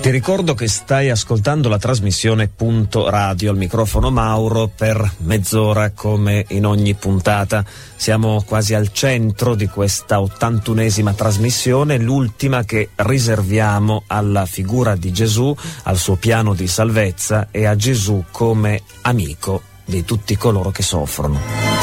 Ti ricordo che stai ascoltando la trasmissione Punto Radio, al microfono Mauro per mezz'ora come in ogni puntata. Siamo quasi al centro di questa 81esima trasmissione, l'ultima che riserviamo alla figura di Gesù, al suo piano di salvezza e a Gesù come amico di tutti coloro che soffrono.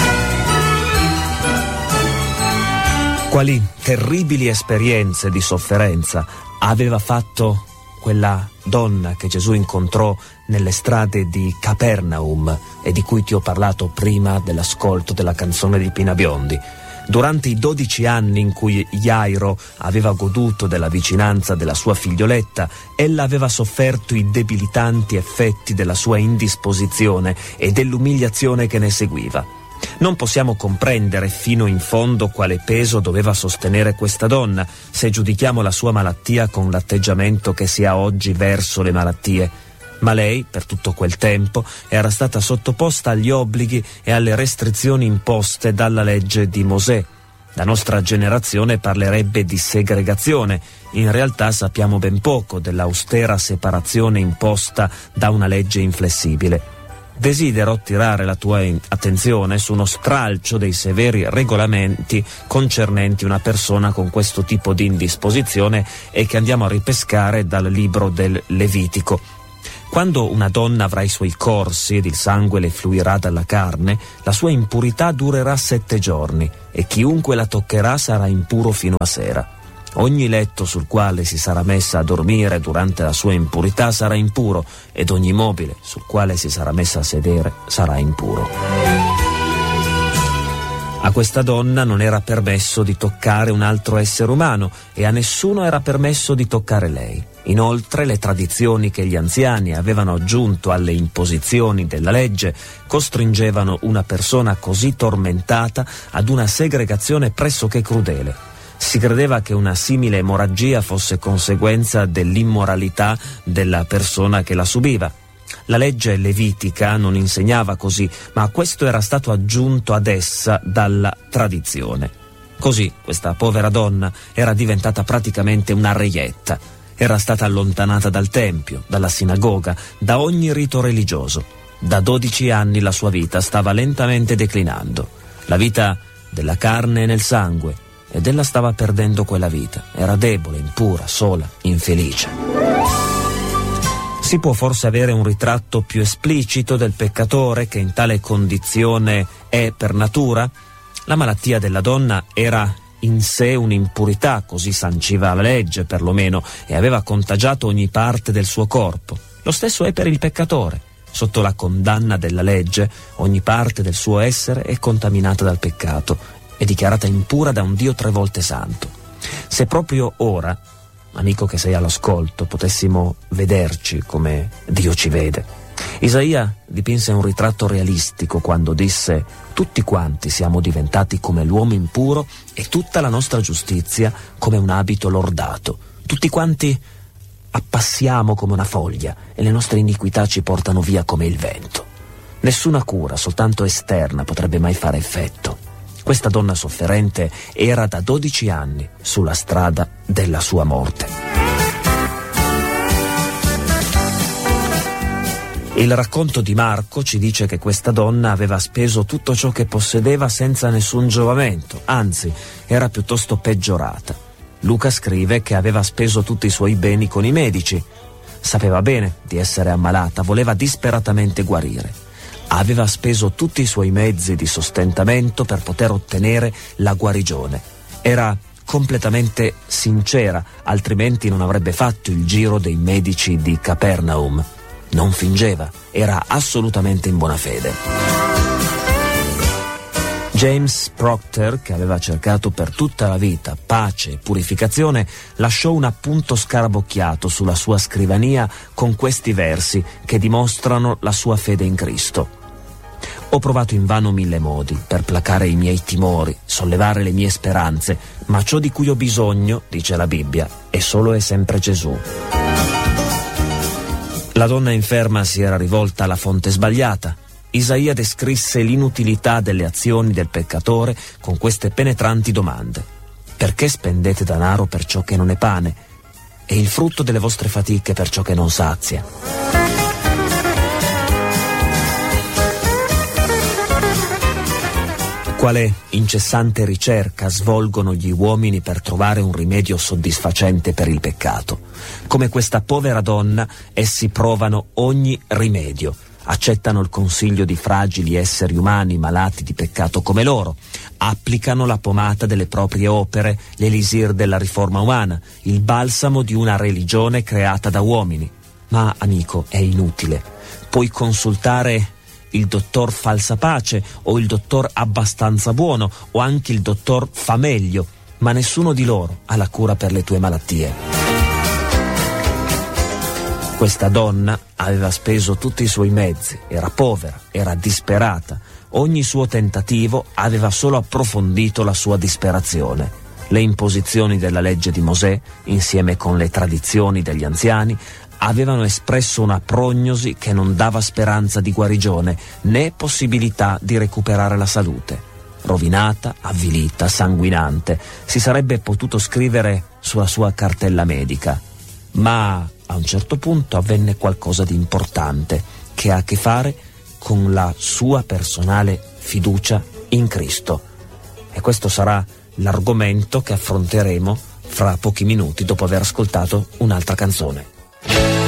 Quali terribili esperienze di sofferenza aveva fatto quella donna che Gesù incontrò nelle strade di Capernaum e di cui ti ho parlato prima dell'ascolto della canzone di Pina Biondi. Durante i 12 anni in cui Jairo aveva goduto della vicinanza della sua figlioletta, ella aveva sofferto i debilitanti effetti della sua indisposizione e dell'umiliazione che ne seguiva. Non possiamo comprendere fino in fondo quale peso doveva sostenere questa donna se giudichiamo la sua malattia con l'atteggiamento che si ha oggi verso le malattie. Ma lei, per tutto quel tempo, era stata sottoposta agli obblighi e alle restrizioni imposte dalla legge di Mosè. La nostra generazione parlerebbe di segregazione. In realtà sappiamo ben poco dell'austera separazione imposta da una legge inflessibile. Desidero attirare la tua attenzione su uno stralcio dei severi regolamenti concernenti una persona con questo tipo di indisposizione e che andiamo a ripescare dal libro del Levitico. Quando una donna avrà i suoi corsi ed il sangue le fluirà dalla carne, la sua impurità durerà 7 giorni e chiunque la toccherà sarà impuro fino a sera. Ogni letto sul quale si sarà messa a dormire durante la sua impurità sarà impuro ed ogni mobile sul quale si sarà messa a sedere sarà impuro. A questa donna non era permesso di toccare un altro essere umano e a nessuno era permesso di toccare lei. Inoltre le tradizioni che gli anziani avevano aggiunto alle imposizioni della legge costringevano una persona così tormentata ad una segregazione pressoché crudele. Si credeva che una simile emorragia fosse conseguenza dell'immoralità della persona che la subiva. La legge levitica non insegnava così, ma questo era stato aggiunto ad essa dalla tradizione. Così questa povera donna era diventata praticamente una reietta. Era stata allontanata dal tempio, dalla sinagoga, da ogni rito religioso. Da 12 anni la sua vita stava lentamente declinando. La vita della carne e nel sangue. Ed ella stava perdendo quella vita. Era debole, impura, sola, infelice. Si può forse avere un ritratto più esplicito del peccatore che in tale condizione è per natura? La malattia della donna era in sé un'impurità, così sanciva la legge perlomeno, e aveva contagiato ogni parte del suo corpo. Lo stesso è per il peccatore. Sotto la condanna della legge, ogni parte del suo essere è contaminata dal peccato. È dichiarata impura da un Dio 3 volte santo. Se proprio ora, amico che sei all'ascolto, potessimo vederci come Dio ci vede. Isaia dipinse un ritratto realistico quando disse: tutti quanti siamo diventati come l'uomo impuro e tutta la nostra giustizia come un abito lordato. Tutti quanti appassiamo come una foglia e le nostre iniquità ci portano via come il vento. Nessuna cura, soltanto esterna, potrebbe mai fare effetto. Questa donna sofferente era da 12 anni sulla strada della sua morte. Il racconto di Marco ci dice che questa donna aveva speso tutto ciò che possedeva senza nessun giovamento, anzi era piuttosto peggiorata. Luca scrive che aveva speso tutti i suoi beni con i medici. Sapeva bene di essere ammalata, voleva disperatamente guarire. Aveva speso tutti i suoi mezzi di sostentamento per poter ottenere la guarigione. Era completamente sincera, altrimenti non avrebbe fatto il giro dei medici di Capernaum. Non fingeva, era assolutamente in buona fede. James Proctor, che aveva cercato per tutta la vita pace e purificazione, lasciò un appunto scarabocchiato sulla sua scrivania con questi versi che dimostrano la sua fede in Cristo. Ho provato invano 1000 modi per placare i miei timori, sollevare le mie speranze, ma ciò di cui ho bisogno, dice la Bibbia, è solo e sempre Gesù. La donna inferma si era rivolta alla fonte sbagliata. Isaia descrisse l'inutilità delle azioni del peccatore con queste penetranti domande. Perché spendete denaro per ciò che non è pane? è il frutto delle vostre fatiche per ciò che non sazia. Quale incessante ricerca svolgono gli uomini per trovare un rimedio soddisfacente per il peccato. Come questa povera donna, essi provano ogni rimedio, accettano il consiglio di fragili esseri umani malati di peccato come loro, applicano la pomata delle proprie opere, l'elisir della riforma umana, il balsamo di una religione creata da uomini. Ma, amico, è inutile. Puoi consultare il dottor Falsapace o il dottor Abbastanza Buono o anche il dottor Fameglio, ma nessuno di loro ha la cura per le tue malattie. Questa donna aveva speso tutti i suoi mezzi, era povera, era disperata. Ogni suo tentativo aveva solo approfondito la sua disperazione. Le imposizioni della legge di Mosè, insieme con le tradizioni degli anziani, avevano espresso una prognosi che non dava speranza di guarigione né possibilità di recuperare la salute. Rovinata, avvilita, sanguinante, si sarebbe potuto scrivere sulla sua cartella medica. Ma a un certo punto avvenne qualcosa di importante che ha a che fare con la sua personale fiducia in Cristo. E questo sarà l'argomento che affronteremo fra pochi minuti dopo aver ascoltato un'altra canzone.